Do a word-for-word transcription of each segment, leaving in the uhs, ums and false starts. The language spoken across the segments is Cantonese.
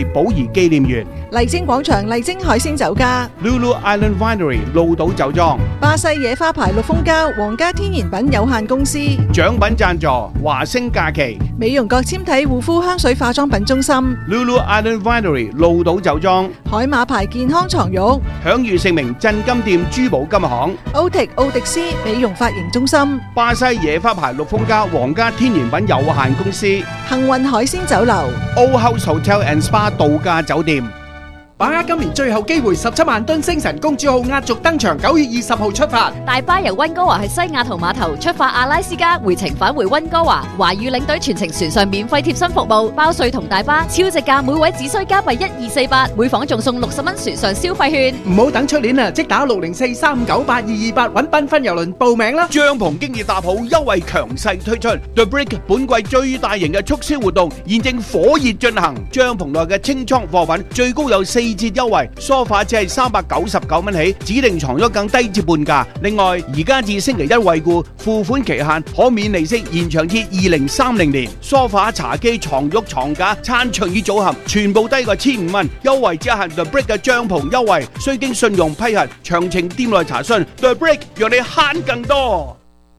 寶儀紀念園、 麗晶廣場麗晶海鮮酒家、 Lulu Island Winery 鹿島酒莊、 巴西野花牌綠蜂膠皇家天然品有限公司、 獎品贊助華星假期、 美容角纖體護膚香水化妝品中心、 Lulu Island Winery 鹿島酒莊、 海馬牌健康床褥、 享譽盛名鎮金店珠寶金行、 歐迪奧迪斯美容髮型中心、 巴西野花牌綠蜂膠皇家天然品有限公司、 幸運海鮮酒樓、 Old House Hotel and Spa 度假酒店。 把握今年最後機會，十七萬噸星辰公主號壓軸登場，九月二十號出發。 大巴由溫哥華去西雅圖碼頭出發阿拉斯加，回程返回溫哥華。華語領隊全程船上免費貼身服務，包稅同大巴，超值價，每位只需加幣一二四八，每房仲送六十蚊船上消費券。 唔好等出年啊，即打六零四三九八二二八揾繽紛郵輪報名啦！ 帳篷經已搭好，優惠強勢推出 ，The Brick 本季最大型嘅促銷活動現正火熱進行，帳篷內嘅清倉貨品最高有四折優惠。梳化只係三百九十九蚊起，指定床褥更低至半價。另外，而家至星期一惠顧，付款期限可免利息延長至二零三零年。梳化、茶几、床褥、床架、餐桌椅組合全部低過千五蚊，優惠只限 The Brick 嘅帳篷優惠，需經信用批核。詳情店內查詢。The Brick 讓你慳更多。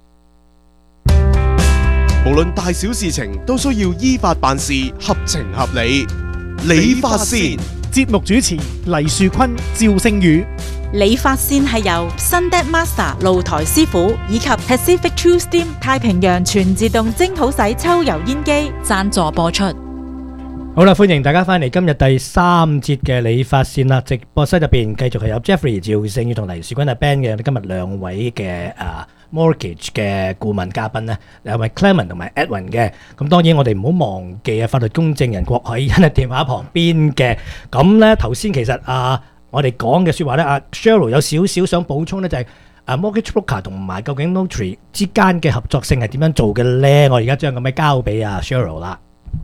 無論大小事情都需要依法辦事，合情合理。理髮線節目主持黎樹坤、趙星宇。 理髮線係由 Sundet Master 露台師傅以及 Pacific True Steam 太平洋全自動蒸好洗抽油煙機贊助播出。 好啦，歡迎大家翻嚟今日第三節嘅理髮線啦！直播室入邊繼續係有 Jeffrey、趙星宇同黎樹坤阿 Ben 嘅，今日兩位嘅啊 mortgage 嘅顧問嘉賓呢，兩位 Clement 同埋 Edwin 嘅。咁當然我哋唔好忘記啊，法律公證人郭海欣喺電話旁邊嘅。咁呢頭先其實啊，我哋講嘅説話呢，阿 Cheryl 有少少想補充呢，就係啊 mortgage broker 同埋究竟 notary 之間嘅合作性係點樣做嘅呢？我而家將咁樣交俾阿 Cheryl 啦。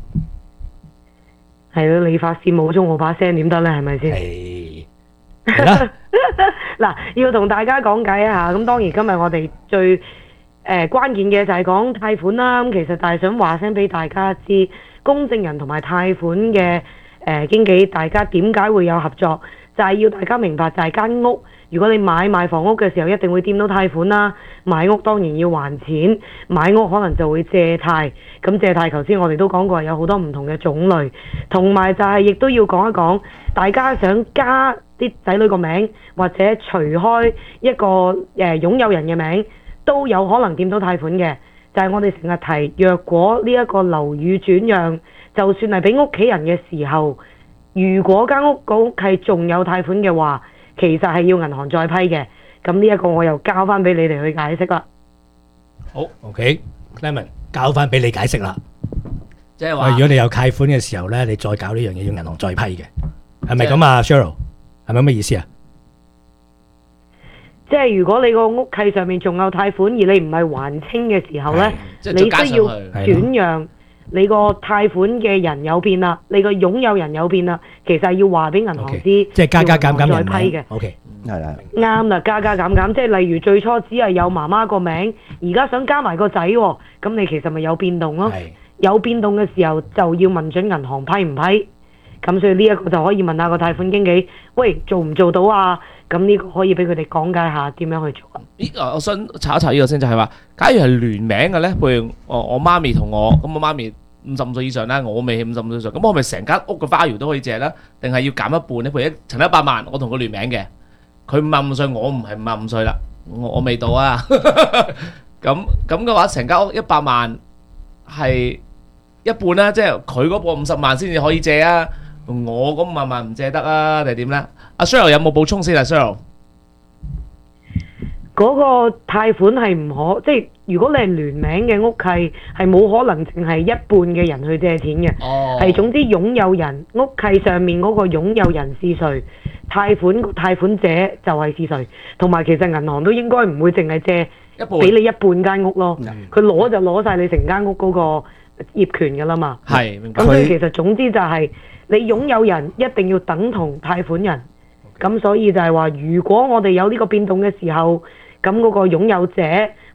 係咯，理髮線冇咗我把聲點得咧？係咪先？ 係啦。 嗱，要同大家講解一下。咁當然今日我哋最誒、呃、關鍵嘅就係講貸款啦。咁其實就係想話聲俾大家知，公證人同埋貸款嘅誒、呃、經紀，大家點解會有合作？就係、是、要大家明白，就係間屋，如果你買賣房屋嘅時候，一定會掂到貸款啦。買屋當然要還錢，買屋可能就會借貸。咁借貸頭先我哋都講過，有好多唔同嘅種類，同埋就係亦都要講一講，大家想加啲仔女個名，或者除開一個誒、呃、擁有人嘅名，都有可能掂到貸款嘅。就係、是、我哋成日提，若果呢一個樓宇轉讓，就算係俾屋企人嘅時候，如果間屋個屋契仲有貸款嘅話，其實係要銀行再批嘅。咁呢一個我又交翻俾你哋去解釋啦。 好 ，OK，Clement。交翻俾你解釋啦， 即係話， 如果你有貸款嘅時候咧，你再搞呢樣嘢要銀行再批嘅，係咪咁啊 ？Cheryl 係咪咁嘅意思啊？ 即係如果你個屋契上面仲有貸款，而你唔係還清嘅時候咧，你需要轉讓，你個貸款嘅人有變啦，你個擁有人有變啦，其實係要話俾銀行知，即係加加減減再批嘅。 OK，係啦， 啱啦，加加減減，即係例如最初只係有媽媽個名，而家想加埋個仔喎，咁你其實咪有變動咯？有變動嘅時候就要問準銀行批唔批，咁所以呢一個就可以問下個貸款經紀，喂，做唔做到啊？咁呢個可以俾佢哋講解下點樣去做啊？ 咦，我想查一查呢個先，就係話，假如係聯名嘅咧，譬如我我媽咪同我，咁我媽咪五十五歲以上啦，我未五十五歲以上，咁我咪成間屋嘅 value 都可以借啦？定係要減一半咧？譬如一層一百萬，我同佢聯名嘅，佢五十五歲，我唔係五十五歲啦，我我未到啊。咁咁嘅話，成間屋一百萬係一半啦，即係佢嗰個五十萬先至可以借啊，我嗰五十萬唔借得啊，定係點咧？阿 Cheryl 有冇補充先啊 Cheryl？ 嗰個貸款係唔可，即係如果你係聯名嘅屋契，係冇可能淨係一半嘅人去借錢嘅，係、哦、總之擁有人屋契上面嗰個擁有人是誰，貸款貸款者就係是誰，同埋其實銀行都應該唔會淨係借俾你一半間屋咯，佢攞、嗯、就攞晒你成間屋嗰個業權㗎啦嘛。係，咁所以其實總之就係你擁有人一定要等同貸款人，咁、okay. 所以就係話，如果我哋有呢個變動嘅時候，咁嗰個擁有者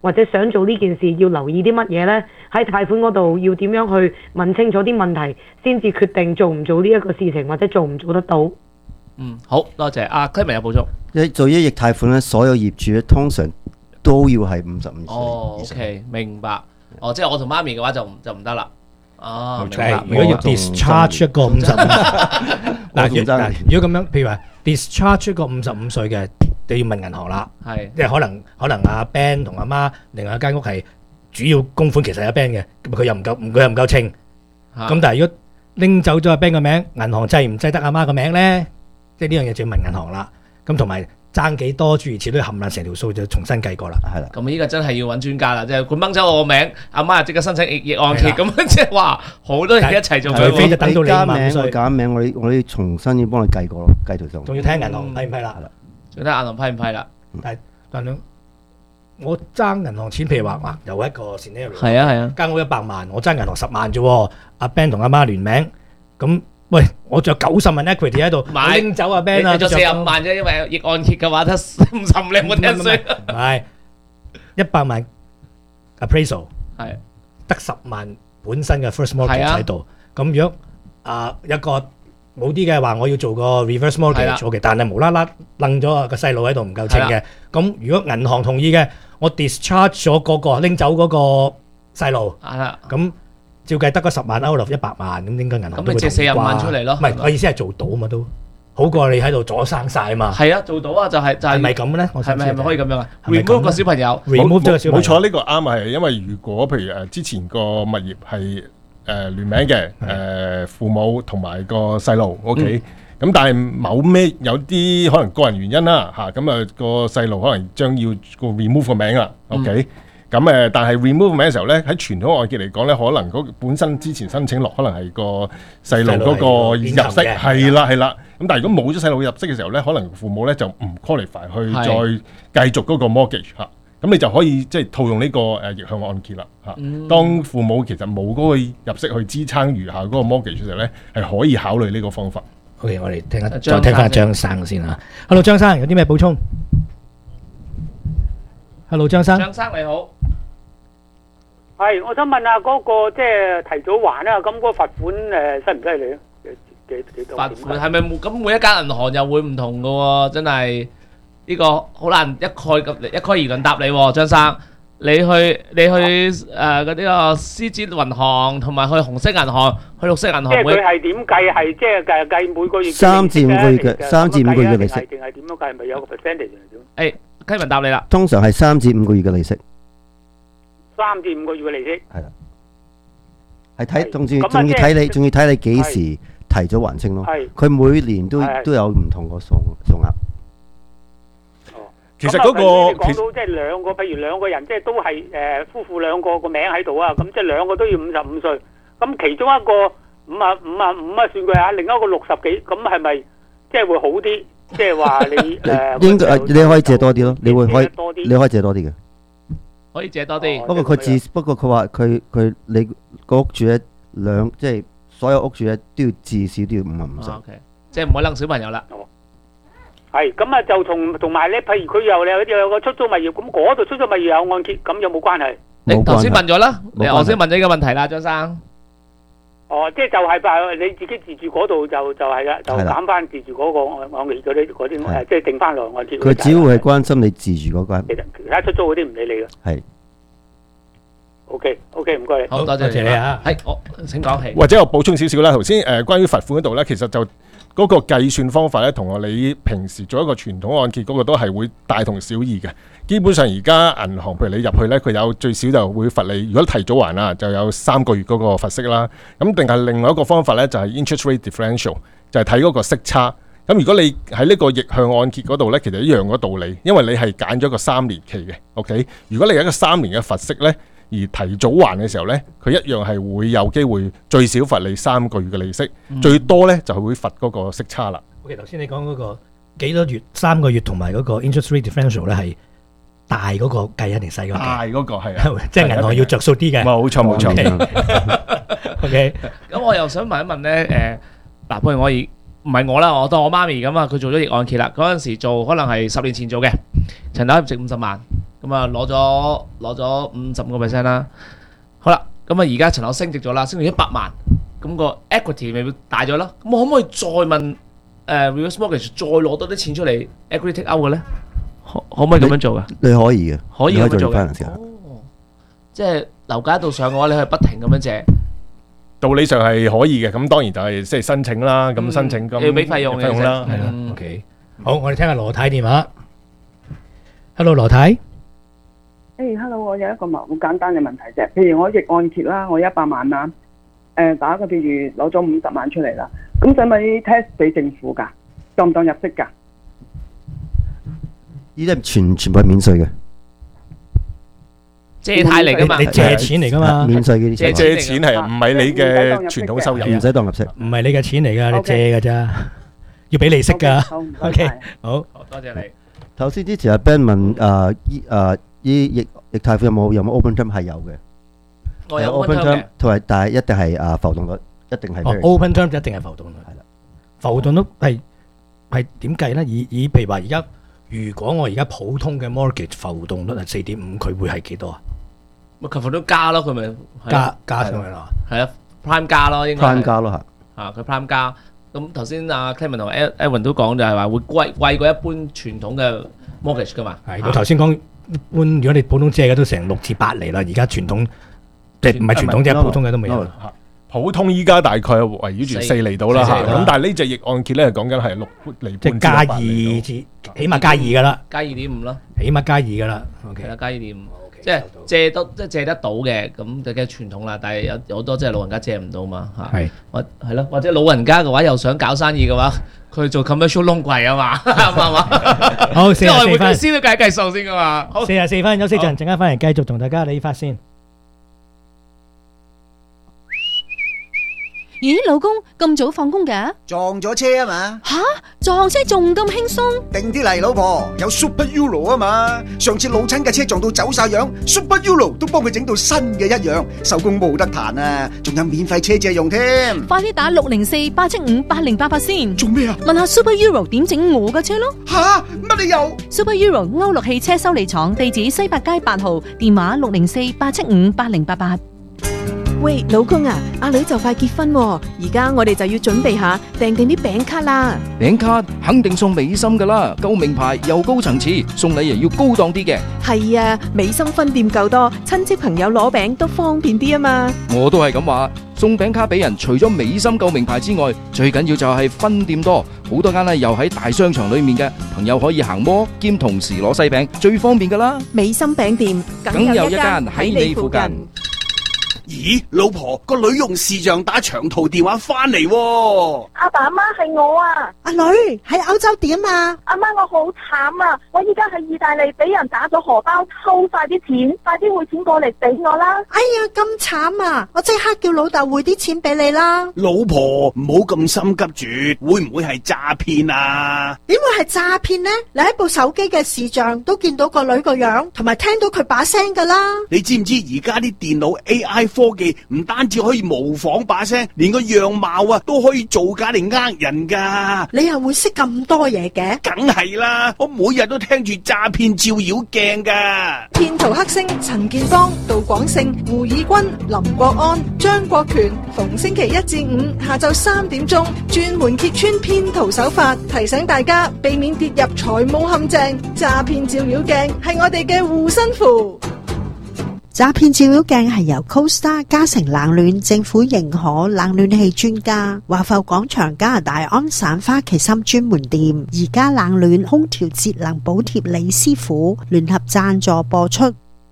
或者想做呢件事要留意啲乜嘢呢？喺貸款嗰度要點樣去問清楚啲問題，先至決定做唔做呢一個事情，或者做唔做得到。 嗯，好多謝阿 Kevin 有補充。 一做一億貸款咧，所有業主咧通常都要係五十五歲。 哦，OK，明白。哦，即係我同媽咪嘅話就唔就唔得啦。哦，明係白。 如果要 discharge 一個五十五，嗱如嗱如果咁樣，譬如話 discharge 一個五十五歲嘅，你要問銀行啦。 係， 即係可能可能阿 Ben 同阿媽另外一間屋係主要供款，其實係阿 Ben 嘅，咁佢又唔夠，佢又唔夠稱。咁但係如果拎走咗阿 Ben 個名，銀行制唔制得阿媽個名咧？即係呢樣嘢就要問銀行啦。咁同埋爭幾多諸如此類冚唪唥成條數就重新計過啦。係啦。 咁呢個真係要揾專家啦，即係佢掹走我個名，阿媽就即刻申請逆按揭，咁樣即係話好多嘢一齊做佢。 除非就等到你加名， 五十五歲我減名，我哋我哋要重新要幫你計過咯，計條數。 仲要睇銀行批唔批啦。 仲要睇銀行批唔批啦。 但係但係我爭銀行錢，譬如話哇，有一個 scenario。 係啊係啊。 間屋一百萬，我爭銀行十萬啫喎。阿 Ben 同阿媽聯名，咁。喂，我仲有九十萬 equity 喺度，拎走阿 Ben 啊！ 你仲四十五萬啫，因為逆按揭嘅話得五十五，你有冇聽衰？ 唔係一百萬 appraisal 係得十萬本身嘅 first mortgage 喺度。咁如果啊一個冇啲嘅話，我要做個 reverse mortgage 嘅，但係無啦啦擸咗個細路喺度唔夠稱嘅。咁如果銀行同意嘅，我 discharge 咗嗰個拎走嗰個細路。 係啦。 咁照計得嗰十萬 out of 一百萬，咁應該銀行都會同意啩。 咁咪借四十五萬出嚟咯。 唔係，我意思係做到嘛都，好過你喺度阻生晒嘛。 係啊，做到啊，就係就係。 係咪咁咧？ 係咪係咪可以咁樣啊 ？remove 個小朋友 ，remove 咗個小朋友。 冇錯，呢個啱啊，係因為如果譬如誒之前個物業係誒聯名嘅，誒父母同埋個細路 ，OK。咁但係某咩有啲可能個人原因啦嚇，咁啊個細路可能將要個 remove 個名啦 ，OK。咁誒，但係 remove 名嘅時候咧，喺傳統按揭嚟講咧，可能嗰本身之前申請落，可能係個細路嗰個入息係啦係啦。咁但係如果冇咗細路入息嘅時候咧，可能父母咧就唔 qualify 去再繼續嗰個 mortgage 嚇。咁你就可以即係套用呢個誒逆向按揭啦嚇。當父母其實冇嗰個入息去支撐餘下嗰個 mortgage 嘅時候咧，係可以考慮呢個方法。 OK， 我哋聽下再聽翻張生先嚇。Hello， 張生有啲咩補充 ？Hello， 張生。 張生你好。 係，我想問下嗰個即係提早還啦，咁嗰個罰款誒犀唔犀利咧？幾幾多？ 罰款係咪咁每一間銀行又會唔同嘅喎？真係呢個好難一概咁一概而論答你喎，張生。你去你去誒嗰啲個獅子銀行同埋去紅色銀行、去綠色銀行， 即係佢係點計？係即係計計每個月三至五個月嘅三至五個月嘅利息， 定係點樣計？係咪有個 percentage 嚟點？ 誒，Kevin答你啦。 通常係三至五個月嘅利息。 三至五個月嘅利息係啦，係睇仲要仲要睇你仲要睇你幾時提早還清咯。佢每年都都有唔同個數數額。 哦， 其實嗰個講到即係兩個，譬如兩個人即係都係誒夫婦兩個個名喺度啊，咁即係兩個都要五十五歲。咁其中一個五啊五啊五啊算佢啊，另一個六十幾，咁係咪即係會好啲？即係話你誒應該你可以借多啲咯，你會可以你可以借多啲嘅。 可以借多啲。 不過佢至不過佢話佢佢你個屋主咧兩即係所有屋主咧都要至少都要五十五歲。 OK，即係唔可以擸小朋友啦。 係咁啊，就同同埋咧，譬如佢又有有個出租物業，咁嗰度出租物業有按揭，咁有冇關係？ 你頭先問咗啦，你我先問咗呢個問題啦，張生。 哦，即係就係話你自己自住嗰度就就係啦，就減翻自住嗰個按按揭嗰啲嗰啲誒，即係定翻落按揭。 佢只會係關心你自住嗰間。 其他出租嗰啲唔理你嘅。 係。 OK OK， 唔該你。 好多謝你啊！係我請講起。 或者我補充少少啦，頭先誒關於罰款嗰度咧，其實就嗰個計算方法咧，同我哋平時做一個傳統按揭嗰個都係會大同小異嘅。基本上而家銀行譬如你入去咧，佢有最少就會罰你，如果提早還啦，就有三個月嗰個罰息啦。咁定係另外一個方法咧，就係 interest rate differential，就係睇嗰個息差。咁如果你喺呢個逆向按揭嗰度咧，其實一樣個道理，因為你係揀咗個三年期嘅 ，OK。如果你有一個三年嘅罰息咧，而提早還嘅時候咧，佢一樣係會有機會最少罰你三個月嘅利息，嗯、最多咧就係會罰嗰個息差啦。 OK， 頭先你講嗰個幾多月、三個月同埋嗰個 interest rate differential 咧係大嗰個計定細嗰個？ 大嗰個係啊， 即係銀行要着數啲嘅。 冇錯冇錯。 OK， 咁我又想問一問咧，誒嗱，不如我以唔係我啦，我當我媽咪咁啊，佢做咗逆按揭啦，嗰陣時做可能係十年前做嘅，層樓值五十萬。 咁啊攞咗攞咗五十五個 percent 啦。好啦，咁啊而家層樓升值咗啦，升到一百萬，咁個 equity 咪會大咗啦。咁我可唔可以再問誒 reverse mortgage 再攞多啲錢出嚟 equity take out 嘅咧？可可唔可以咁樣做噶？ 你可以嘅， 可以咁樣做嘅。 哦， 即係樓價喺度上嘅話，你可以不停咁樣借。 道理上係可以嘅，咁當然就係即係申請啦，咁申請咁要俾費用嘅費用啦， 係啦。OK，好，我哋聽下羅太電話。Hello， 羅太。 誒，hello， 我有一個好簡單嘅問題啫。譬如我逆按揭啦，我一百萬啦，誒打個譬如攞咗五十萬出嚟啦，咁使唔使 test 俾政府㗎？當唔當入息㗎？ 呢啲全全部係免稅嘅。 借貸嚟噶嘛， 你借錢嚟噶嘛， 免稅嘅啲借借錢係唔係你嘅傳統收入？ 唔使當入息， 唔係你嘅錢嚟噶，你借噶咋，要俾利息噶。OK，好， 多謝你。 頭先之前阿 Ben 問誒依誒依逆逆貸款有冇有冇 open term 係有嘅， 我有 open term， 同埋但係一定係誒浮動率，一定係。 哦 ，open term 一定係浮動率，係啦，浮動率係係點計咧？以以譬如話而家，如果我而家普通嘅 mortgage 浮動率係四點五，佢會係幾多啊？ 咪求浮都加咯，佢咪加加上去啦， 係啊 ，prime 加咯，應該 prime 加咯嚇， 啊佢 prime 加，咁頭先阿 Clement 同 Edwin 都講就係話會貴貴過一般傳統嘅 mortgage 噶嘛， 係我頭先講一般，如果你普通借嘅都成六至八厘啦，而家傳統即係唔係傳統啫，普通嘅都未有。 普通依家大概圍繞住四厘到啦，咁但係呢隻逆按揭咧講緊係六厘半， 即係加二至起碼加二噶啦， 加二點五啦， 起碼加二噶啦 ，OK 啦，加二點五。即係借得即係借得到嘅，咁就梗係傳統啦。但係有有好多即係老人家借唔到嘛嚇。係，或係咯，或者老人家嘅話又想搞生意嘅話，佢做 commercial loan 貴啊嘛，係嘛？ 好，四十四分， 先都計計數先噶嘛。好， 四十四分，休息陣，陣間翻嚟繼續同大家理發先。 咦，老公咁早放工㗎？ 撞咗車啊嘛！ 吓，撞車仲咁輕鬆？ 定啲嚟，老婆，有 Super Euro 啊嘛！上次老親嘅車撞到走晒樣 ，Super Euro 都幫佢整到新嘅一樣，收工冇得彈啊！仲有免費車借用添。 快啲打六零四八七五八零八八先。 做咩啊？ 問下 Super Euro 點整我嘅車咯。 吓，乜你又 ？Super Euro 歐陸汽車修理廠，地址西八街八號，電話六零四八七五八零八八。 喂，老公啊，阿女就快結婚喎，而家我哋就要準備下訂定啲餅卡啦。 餅卡肯定送美心噶啦，夠名牌又高層次，送禮又要高檔啲嘅。 係啊，美心分店夠多，親戚朋友攞餅都方便啲啊嘛。 我都係咁話，送餅卡俾人，除咗美心夠名牌之外，最緊要就係分店多，好多間咧又喺大商場裏面嘅，朋友可以行摩兼同時攞西餅，最方便噶啦。 美心餅店梗有一間喺你附近。 咦，老婆，個女用視像打長途電話翻嚟喎。 阿爸阿媽係我啊。 阿女喺歐洲點啊？ 阿媽，我好慘啊！我依家喺意大利俾人打咗荷包，抽晒啲錢，快啲匯錢過嚟俾我啦！ 哎呀，咁慘啊！我即刻叫老豆匯啲錢俾你啦。 老婆，唔好咁心急住，會唔會係詐騙啊？ 點會係詐騙呢？你喺部手機嘅視像都見到個女個樣，同埋聽到佢把聲噶啦。 你知唔知而家啲電腦 A I 科技唔單止可以模仿把聲，連個樣貌啊都可以造假嚟呃人噶。 你又會識咁多嘢嘅？ 梗係啦，我每日都聽住詐騙照妖鏡噶。 騙徒黑星陳建邦、杜廣勝、胡以軍、林國安、張國權，逢星期一至五下晝三點鐘，專門揭穿騙徒手法，提醒大家避免跌入財務陷阱。詐騙照妖鏡係我哋嘅護身符。 詐騙照妖鏡係由 CoStar 嘉誠冷暖政府認可冷暖氣專家，華埠廣場加拿大安省花旗參專門店，而家冷暖空調節能補貼李師傅聯合贊助播出。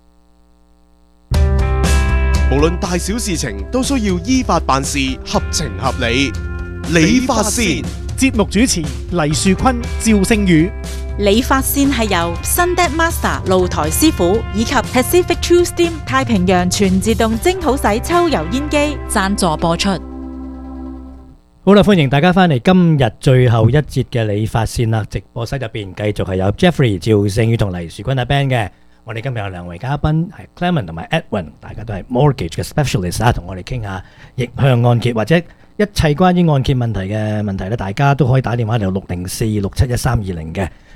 無論大小事情都需要依法辦事，合情合理。理髮先， 節目主持黎樹坤、趙聖宇。 理髮線係由 Sundet Master 露台師傅以及 Pacific True Steam 太平洋全自動蒸好洗抽油煙機贊助播出。 好啦，歡迎大家翻嚟今日最後一節嘅理髮線啦！直播室入邊繼續係有 Jeffrey、趙聖宇同黎樹坤阿 Ben 嘅。我哋今日有兩位嘉賓係 Clement 同埋 Edwin， 大家都係 mortgage 嘅 specialist 啊，同我哋傾下逆向按揭或者一切關於按揭問題嘅問題咧，大家都可以打電話嚟六零四六七一三二零嘅。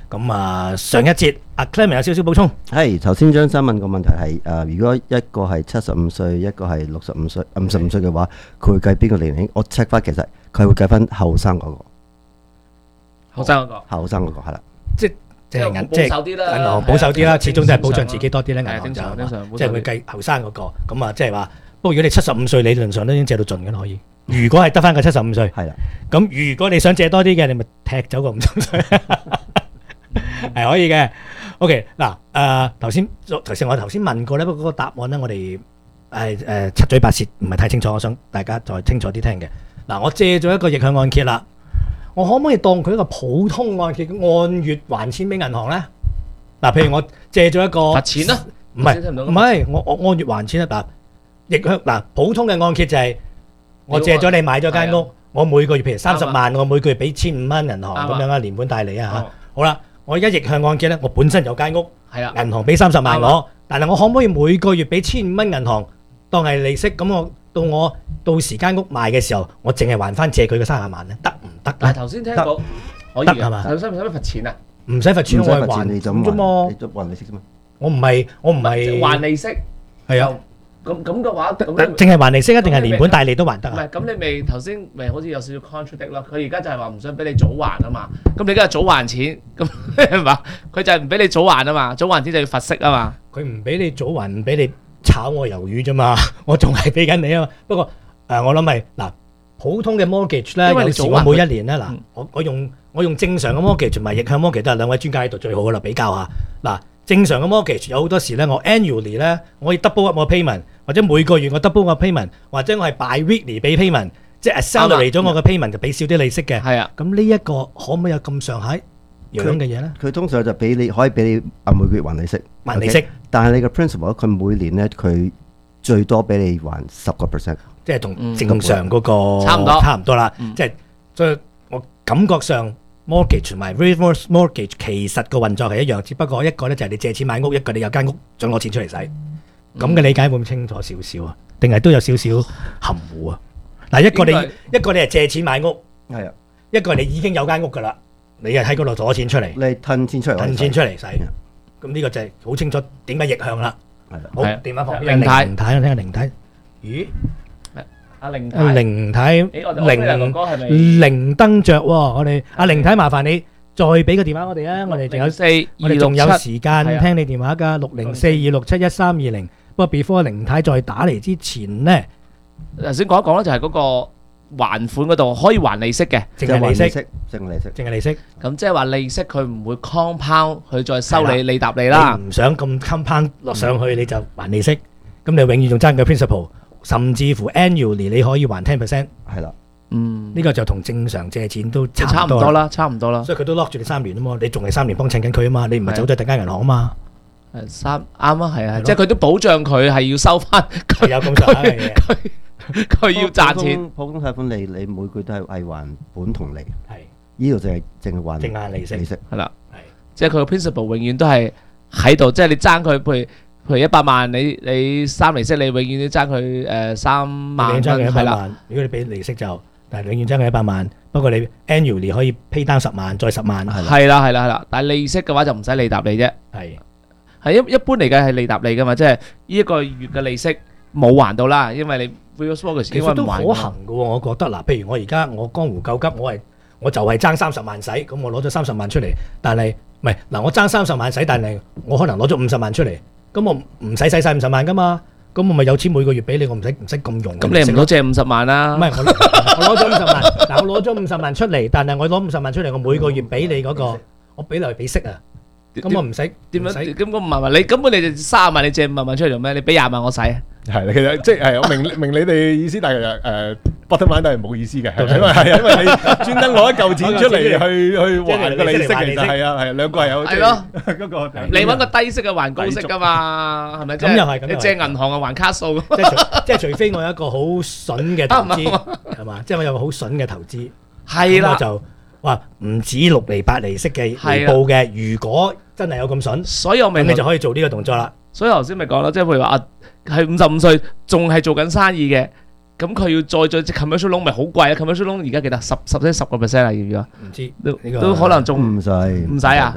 咁啊，上一節阿 Clement 有少少補充。 係頭先張生問個問題係誒、呃，如果一個係七十五歲，一個係六十五歲、五十五歲嘅話，佢會計邊個年齡？我 check 翻，其實佢會計翻後生嗰個。 後生嗰個。 後生嗰個係啦。 即即係銀即係保守啲啦銀行保守啲啦，始終都係保障自己多啲咧。銀係行就正常正常即係會計後生嗰個。咁啊，即係話，不過如果你七十五歲，理論上都已經借到盡嘅啦，可以。如果係得翻個七十五歲， 係啦。 咁如果你想借多啲嘅，你咪踢走個五十歲，係可以嘅。OK，嗱，誒頭先頭先我頭先問過咧，不過嗰個答案咧，我哋誒誒七嘴八舌，唔係太清楚，我想大家再清楚啲聽嘅。嗱，我借咗一個逆向按揭啦，我可唔可以當佢一個普通按揭，按月還錢俾銀行咧？嗱，譬如我借咗一個罰錢啦， 唔係唔係，我我按月還錢啊！嗱，逆向嗱普通嘅按揭就係我借咗你買咗間屋，我每個月譬如三十萬，我每個月俾千五蚊銀行咁樣啊，連本帶利啊嚇。好啦，我而家逆向按揭咧，我本身有間屋，銀行俾三十萬我，但係我可唔可以每個月俾千五蚊銀行當係利息？咁我到我到時間屋賣嘅時候，我淨係還翻借佢嘅三十萬咧，得唔得？ 但係頭先聽過可以係嘛？ 使唔使唔使罰錢啊？ 唔使罰錢，我係還你就咁啫嘛， 你就還利息啫嘛。 我唔係我唔係還利息， 係啊。 咁咁嘅話，咁淨係還利息啊，定係連本帶利都還得啊？ 唔係，咁你咪頭先咪好似有少少 contradict 咯。佢而家就係話唔想俾你早還啊嘛。咁你而家早還錢，咁係嘛？佢就係唔俾你早還啊嘛。早還錢就要罰息啊嘛。 佢唔俾你早還，唔俾你炒我魷魚啫嘛。我仲係俾緊你啊嘛。不過誒，我諗係嗱，普通嘅 mortgage 咧，有時我每一年咧嗱，我我用我用正常嘅 mortgage 同埋逆向 mortgage 都係兩位專家喺度最好噶啦，比較下嗱。正常嘅 mortgage 有好多時咧，我 annually 咧，我可以 double up 我 payment， 或者每個月我 double 我 payment， 或者我係 bi-weekly 俾 payment， 即係 accelerate 咗我嘅 payment 就俾少啲利息嘅。係啊，咁呢一個可唔可以有咁上下樣嘅嘢咧？ 佢通常就俾你可以俾你啊每個月還利息， 還利息。 Okay? 但係你嘅 principal 佢每年咧佢最多俾你還十個 percent， 即係同正常嗰個差唔多， 差唔多啦。即係所以我感覺上。mortgage 同埋 reverse mortgage 其實個運作係一樣，只不過一個咧就係你借錢買屋，一個你有間屋想攞錢出嚟使。咁嘅理解會唔會清楚少少啊？定係都有少少含糊啊？嗱，一個你一個你係借錢買屋， 係啊， 一個你已經有間屋噶啦，你係喺嗰度攞錢出嚟， 你褪錢出嚟， 褪錢出嚟使。咁呢個就係好清楚點解逆向啦。 係啦， 好，電話旁邊凌太， 凌太，我聽下凌太。咦？ 阿凌太， 凌太，凌哥係咪凌燈着喎？我哋阿凌太，麻煩你再俾個電話我哋啊！我哋仲有四， 我哋仲有時間聽你電話㗎，六零四二六七一三二零。不過 before 凌太再打嚟之前咧， 頭先講一講咧，就係嗰個還款嗰度可以還利息嘅， 淨係利息， 淨係利息， 淨係利息。 咁即係話利息佢唔會 compound，佢再收你利搭利啦。 你唔想咁 compound 落上去，你就還利息。咁你永遠仲爭嘅 principal。甚至乎 annually 你可以還 ten percent， 係啦， 嗯， 呢個就同正常借錢都差差唔多啦，差唔多啦。 所以佢都 lock 住你三年啊嘛，你仲係三年幫襯緊佢啊嘛，你唔係走咗第間銀行啊嘛。 誒三啱啊，係啊，即係佢都保障佢係要收翻佢有咁上下嘅嘢， 佢佢要賺錢。 普通貸款你你每個月都係係還本同利， 係呢度就係淨係還淨係利息， 利息係啦，係即係佢個 principal 永遠都係喺度，即係你爭佢譬如。譬如一百萬，你你三利息，你永遠都爭佢誒三萬蚊，係啦。 如果你俾利息就，但係永遠爭佢一百萬。不過你 annually 可以 pay down 十萬，再十萬。 係啦係啦係啦，但係利息嘅話就唔使利搭利啫。 係係一一般嚟計係利搭利噶嘛，即係呢一個月嘅利息冇還到啦，因為你 reverse mortgage 其實都可行嘅喎，我覺得嗱，譬如我而家我江湖救急，我係我就係爭三十萬使，咁我攞咗三十萬出嚟，但係唔係嗱，我爭三十萬使，但係我可能攞咗五十萬出嚟。咁我唔使使晒五十萬噶嘛，咁我咪有錢每個月俾你，我唔使唔使咁用。 咁你唔攞借五十萬啦？ 唔係我我攞咗五十萬，嗱我攞咗五十萬出嚟，但係我攞五十萬出嚟，我每個月俾你嗰個，我俾嚟俾息啊。咁我唔使點樣？咁我五萬萬，你根本你就三十萬，你借五萬萬出嚟做咩？你俾廿萬我使啊？ 係啦，其實即係我明明你哋意思，但係誒 bottom line 都係冇意思嘅，因為係因為你專登攞一嚿錢出嚟去去還個利息，其實係啊係兩個係有係咯嗰個。 你揾個低息嘅還高息㗎嘛，係咪？ 咁又係咁。 你借銀行啊還卡數， 即係除即係除非我有一個好筍嘅投資係嘛，即係我有個好筍嘅投資係啦，我就話唔止六厘八厘息嘅回報嘅。如果真係有咁筍， 所以我明你就可以做呢個動作啦。 所以頭先咪講啦，即係譬如話啊，係五十五歲仲係做緊生意嘅，咁佢要再再 commercial loan 咪好貴啊 ！commercial loan 而家幾多？十十即十個 percent 啊，要唔要啊？ 唔知都都可能仲唔使唔使啊？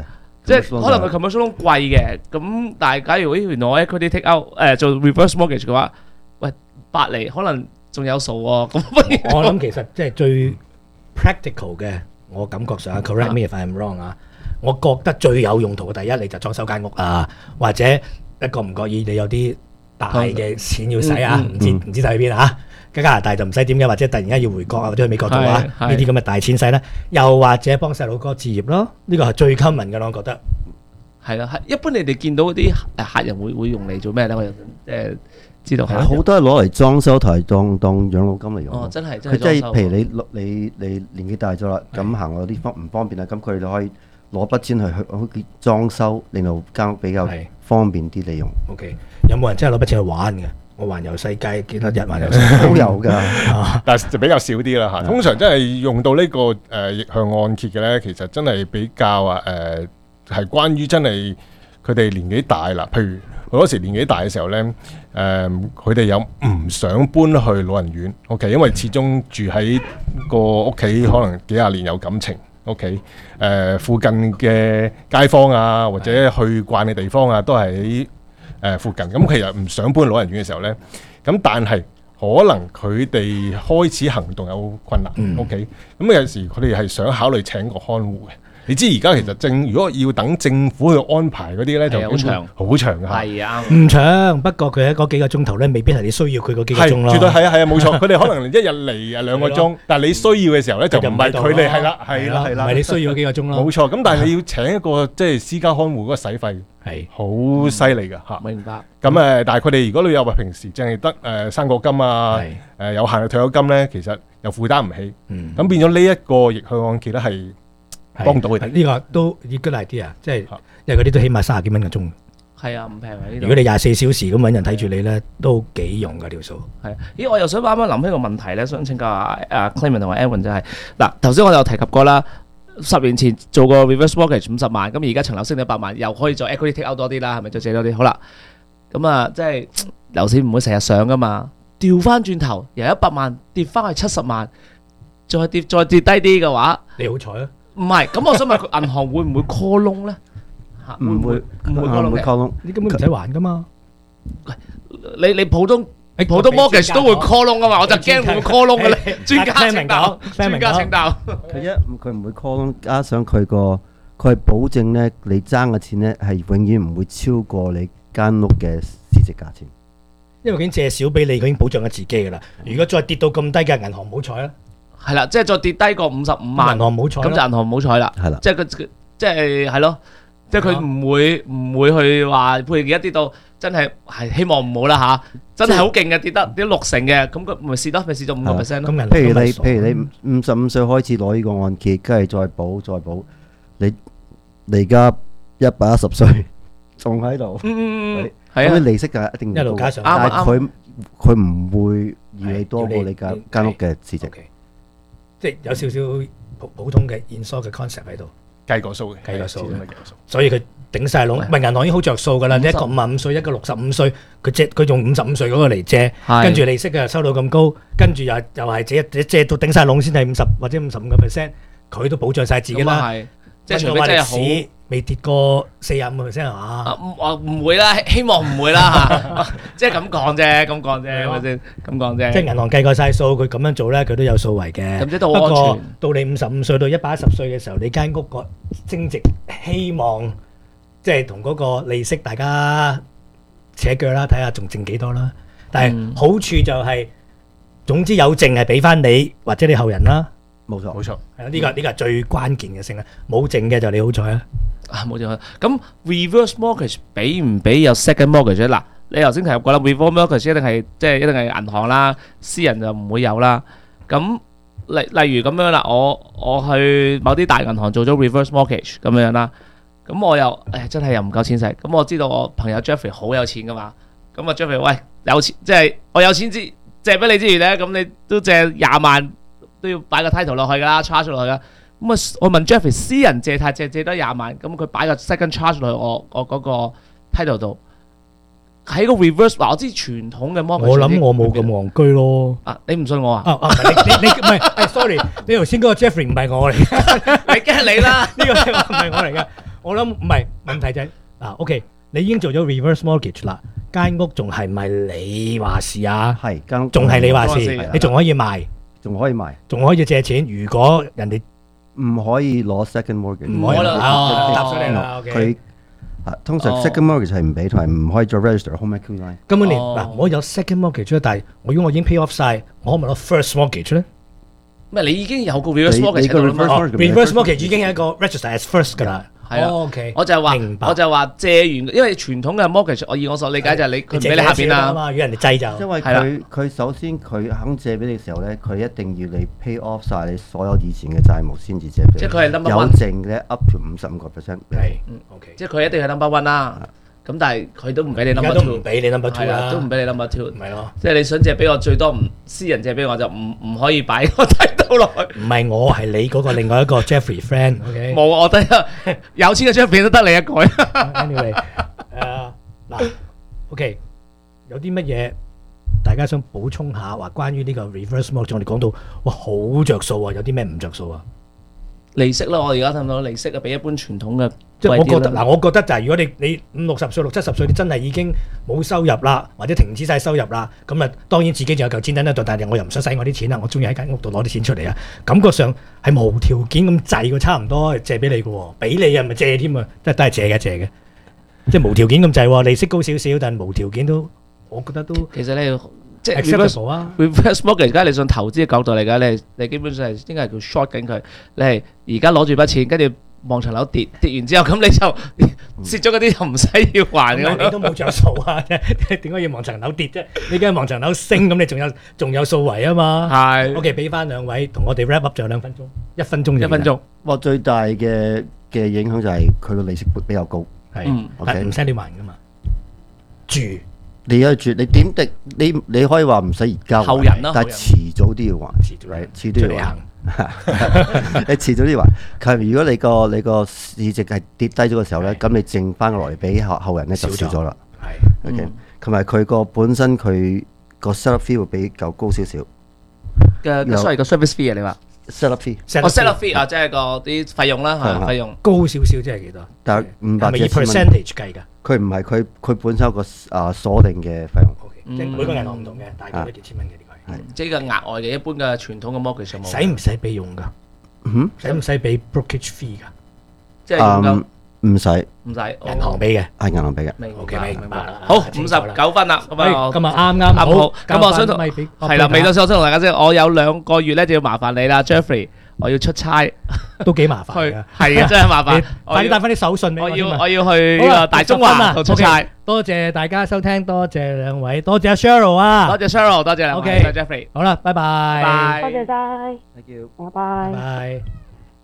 即係可能佢 commercial loan 貴嘅，咁但係假如咦原來我 equity take out 誒做 reverse mortgage 嘅話，喂八厘可能仲有數喎。咁我諗其實即係最 practical 嘅，我感覺上 correct me if I'm wrong 啊，我覺得最有用途嘅第一，你就裝修間屋啊，或者一個唔覺意你有啲大嘅錢要使啊，唔知唔知使去邊啊？加拿大就唔使點嘅，或者突然間要回國啊，或者去美國做啊，呢啲咁嘅大錢使咧，又或者幫細佬哥置業咯，呢個係最 common 嘅咯，我覺得。 係啦，係一般你哋見到啲客人會會用嚟做咩咧？我又誒知道係好多係攞嚟裝修同埋當當養老金嚟用。 哦，真係真係佢即係譬如你你你年紀大咗啦，咁行有啲方唔方便啊？咁佢哋就可以攞筆錢去去好似裝修，令到間屋比較方便啲利用。 OK， 有冇人真係攞筆錢去玩嘅？我環遊世界幾多日環遊世界都有㗎， 但係就比較少啲啦嚇。通常真係用到呢個誒逆向按揭嘅咧，其實真係比較啊誒係關於真係佢哋年紀大啦。譬如好多時年紀大嘅時候咧，誒佢哋有唔想搬去老人院 ，OK， 因為始終住喺個屋企可能幾廿年有感情。OK， 誒、呃、附近嘅街坊啊，或者去慣嘅地方啊，都係喺誒附近。咁其實唔想搬老人院嘅時候咧，咁但係可能佢哋開始行動有困難。嗯、OK，咁有時佢哋係想考慮請個看護嘅。你知而家其實政如果要等政府去安排嗰啲咧，就好長好長㗎。係啊， 唔長，不過佢喺嗰幾個鐘頭咧，未必係你需要佢嗰幾個鐘咯。 係絕對係啊係啊冇錯，佢哋可能一日嚟啊兩個鐘，但係你需要嘅時候咧就唔係佢哋係啦係啦係啦， 唔係你需要嗰幾個鐘咯。 冇錯，咁但係你要請一個即係私家看護嗰個使費係好犀利㗎嚇。 明白。 咁誒，但係佢哋如果你有話平時淨係得誒生果金啊，誒有限嘅退休金咧，其實又負擔唔起。嗯。咁變咗呢一個逆向按揭咧係。幫到佢哋呢個都 good idea，即係因為嗰啲都起碼三十幾蚊個鐘。 係啊，唔平啊呢度。 如果你廿四小時咁揾人睇住你咧，都幾用㗎條數。 係，咦，我又想啱啱諗起個問題咧，想請教阿阿 Clement 同埋 Edwin 就係嗱，頭先我有提及過啦，十年前做個 reverse mortgage 五十萬，咁而家層樓升到一百萬，又可以再 equity take out 多啲啦，係咪再借多啲？好啦，咁啊，即係樓市唔會成日上㗎嘛，調翻轉頭由一百萬跌翻去七十萬，再跌再跌低啲嘅話， 你好彩啊！ 唔係，咁我想問佢銀行會唔會 call loan 咧？嚇， 唔會唔會 call loan 嘅 call loan， 你根本唔使還噶嘛。 你你普通普通 mortgage 都會 call loan 噶嘛，我就驚會 call loan 嘅咧。專家請教，專家請教。 佢一佢唔會 call loan，加上佢個佢係保證咧，你爭嘅錢咧係永遠唔會超過你間屋嘅市值價錢。 因為佢已經借少俾你，佢已經保障咗自己噶啦。如果再跌到咁低嘅銀行唔好彩啦。 係啦，即係再跌低過五十五萬， 銀行唔好彩， 咁就銀行唔好彩啦。 係啦， 即係佢，即係係咯，即係佢唔會唔會去話，譬如而家跌到真係係希望唔好啦嚇，真係好勁嘅跌得跌六成嘅，咁佢咪蝕咯，咪蝕咗五個 percent 咯。 譬如你譬如你五十五歲開始攞呢個按揭，跟住再補再補，你你而家一百一十歲仲喺度， 嗯嗯係啊， 咁利息就一定一路加上， 但係佢佢唔會要你多過你間間屋嘅市值。 即係有少少普普通嘅現疏嘅 concept 喺度， 計個數嘅， 計個數，所以佢頂晒籠。唔係銀行已經好着數㗎啦，一個五十五歲，一個六十五歲，佢借佢用五十五歲嗰個嚟借，跟住利息嘅收到咁高，跟住又又係借借到頂晒籠先係五十或者五十五個 percent，佢都保障晒自己啦。 即係除非真係好未跌過四十五個 percent 係嘛？ 啊唔會啦，希望唔會啦嚇，即係咁講啫，咁講啫，係咪先？咁講啫。 即係銀行計過晒數，佢咁樣做咧，佢都有數為嘅。 咁即係都好安全。 不過到你五十五歲到一百一十歲嘅時候，你間屋個升值希望即係同嗰個利息大家扯腳啦，睇下仲剩幾多啦。但係好處就係總之有剩係俾翻你或者你後人啦。 冇錯， 冇錯， 係啊！呢個呢個係最關鍵嘅性啦，冇剩嘅就你好彩啦。 啊，冇錯。咁 reverse mortgage 俾唔俾有 second mortgage 咧？嗱，你頭先提及過啦 ，reverse mortgage 一定係即係一定係銀行啦，私人就唔會有啦。咁例例如咁樣啦，我我去某啲大銀行做咗 reverse mortgage 咁樣啦，咁我又誒真係又唔夠錢使，咁我知道我朋友 Jeffrey 好有錢噶嘛，咁啊 Jeffrey 喂有錢，即係我有錢之借俾你之餘咧，咁你都借廿萬。都要擺個 title 落去㗎啦 ，charge 落去啦。咁啊，我問 Jeffrey 私人借貸借借得廿萬，咁佢擺個 second charge 落去我我嗰個 title 度，喺個 reverse 嗱，我知傳統嘅 mortgage。 我諗我冇咁戇居咯。 啊，你唔信我啊？ 啊啊，你你你唔係，誒 sorry，你頭先嗰個 Jeffrey 唔係我嚟， 你梗係你啦， 呢個唔係我嚟㗎。 我諗唔係問題就係嗱，OK，你已經做咗 reverse mortgage 啦，間屋仲係咪你話事啊？ 係間屋仲係你話事， 係你仲可以賣， 仲可以賣， 仲可以借錢。如果人哋唔可以攞 second mortgage， 唔可以啦，哦答咗你啦，OK。 佢啊通常 second mortgage 係唔俾，同埋唔可以再 register home equity line。 根本連嗱，我有 second mortgage 啦，但係我如果我已經 pay off 晒，我可唔可以攞 first mortgage 咧？ 咩？你已經有個 reverse mortgage 喺度啦嘛 ？reverse mortgage 已經係一個 register as first 㗎啦。 係啊 OK， 我就係話，我就係話借完，因為傳統嘅 mortgage，我以我所理解就係你佢唔俾你下邊啦。 如果人哋制就因為佢佢首先佢肯借俾你嘅時候咧，佢一定要你 pay off 晒你所有以前嘅債務先至借俾你。 即係佢係 number one， 有剩咧 up to 五十五個 percent。 係， 嗯 OK，即係佢一定係 number one 啦。咁但係佢都唔俾你 number two， 都唔俾你 number two 啦， 都唔俾你 number two， 係咯。 即係你想借俾我最多唔私人借俾我就唔唔可以擺個底度落去。 唔係我係你嗰個另外一個 Jeffrey friend，OK？ 冇，我得有錢嘅 Jeffrey 都得你一個。 Anyway，誒嗱 ，OK，有啲乜嘢大家想補充下話關於呢個 reverse mortgage？我哋講到哇好着數啊，有啲咩唔着數啊？ 利息咯，我而家睇到利息啊，比一般傳統嘅即係我覺得嗱，我覺得就係如果你你五六十歲、六七十歲，你真係已經冇收入啦，或者停止晒收入啦，咁啊當然自己仲有嚿錢喺度，但係我又唔想使我啲錢啦，我中意喺間屋度攞啲錢出嚟啊，感覺上係無條件咁滯嘅，差唔多借俾你嘅喎，俾你啊咪借添啊，即係都係借嘅借嘅，即係無條件咁滯喎，利息高少少，但係無條件都，我覺得都其實你即係 acceptable 啊 reverse mortgage，而家你從投資嘅角度嚟講，你你基本上係應該係叫 short 緊佢，你係而家攞住筆錢，跟住望層樓跌跌完之後，咁你就蝕咗嗰啲就唔使要還咁。 你都冇着數啊！點解要望層樓跌啫？你梗係望層樓升，咁你仲有仲有數圍啊嘛。 係。 OK，俾翻兩位同我哋 wrap up，仲有兩分鐘，一分鐘。 一分鐘。 哇！最大嘅嘅影響就係佢個利息比較高。 係。 嗯。 但唔使你還噶嘛。住。 你有住，你點滴？你你可以話唔使而家還， 後人咯， 但係遲早都要還，遲遲都要還。你遲早都要還。佢如果你個你個市值係跌低咗嘅時候咧，咁你剩翻落嚟俾後後人咧就少咗啦。係。OK，同埋佢個本身佢個 set up fee 會比較高少少。 嘅所謂個 service fee 啊，你話 set up fee， 哦 set up fee 啊，即係個啲費用啦，係費用高少少，即係幾多？ 但係五百幾千蚊。係咪以 percentage 計㗎？ 佢唔係，佢佢本身有個啊鎖定嘅費用。 即係每個銀行唔同嘅，大概都幾千蚊嘅呢個係。 即係個額外嘅一般嘅傳統嘅 mortgage 有冇？ 使唔使俾用㗎？ 嗯， 使唔使俾 brokerage fee 㗎？ 即係用夠唔使， 唔使銀行俾嘅， 係銀行俾嘅。 明 OK，明白啦。 好，五十九分啦，咁啊， 今日啱啱啱好。咁我想同係係啦，未到想同大家先，我有兩個月咧就要麻煩你啦 ，Jeffrey。我要出差， 都幾麻煩嘅， 係啊，真係麻煩。 快啲帶翻啲手信俾我。 我要我要去呢個大中華度出差。 多謝大家收聽，多謝兩位，多謝阿 Cheryl 啊， 多謝 Cheryl，多謝兩位，多謝 Jeffrey。 好啦，拜拜。 拜。 多謝晒。 Thank you。 拜拜。 拜。